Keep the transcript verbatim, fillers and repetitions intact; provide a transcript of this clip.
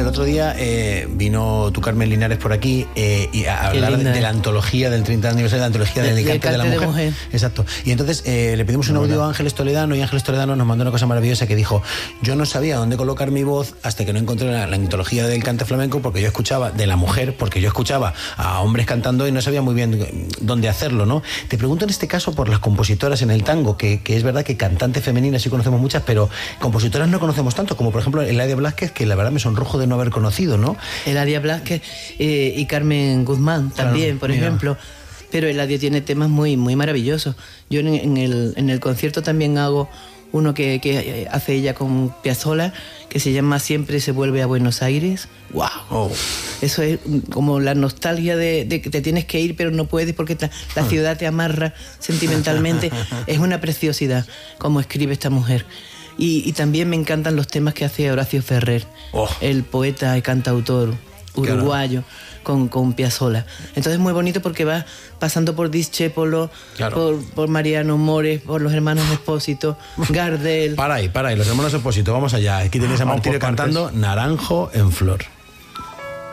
otro día eh, vino tu Carmen Linares por aquí eh, y a hablar de, de la antología del treinta aniversario de la antología del de, cante de, de la mujer. De mujer. Exacto. Y entonces eh, le pedimos un no, audio no. a Ángeles Toledano y Ángeles Toledano nos mandó una cosa maravillosa que dijo: yo no sabía dónde colocar mi voz hasta que no encontré la, la antología del cante flamenco, porque yo escuchaba de la mujer, porque yo escuchaba a hombres cantando y no sabía muy bien dónde hacerlo, ¿no? Te pregunto en este caso por las compositoras en el tango, que, que es verdad que cantantes femeninas sí conocemos muchas, pero compositoras no conocemos tanto, como por ejemplo Eladia Blázquez, que la verdad me sonrojo de no haber conocido, ¿no? Eladia Blázquez eh, y Carmen Guzmán también, claro, por mira. ejemplo. Pero Eladia tiene temas muy, muy maravillosos. Yo en, en, el, en el concierto también hago uno que, que hace ella con Piazzolla, que se llama Siempre se vuelve a Buenos Aires. ¡Wow! Oh. Eso es como la nostalgia de, de que te tienes que ir, pero no puedes porque la, la ciudad te amarra sentimentalmente. Es una preciosidad como escribe esta mujer. Y, y también me encantan los temas que hace Horacio Ferrer, oh. el poeta y cantautor uruguayo, claro. con, con Piazzolla. Entonces es muy bonito porque va pasando por Discépolo, claro. por, por Mariano Mores, por los hermanos Espósito, Gardel. Para ahí, para ahí, los hermanos Espósito, vamos allá. Aquí tenéis a Martirio cantando Naranjo en Flor.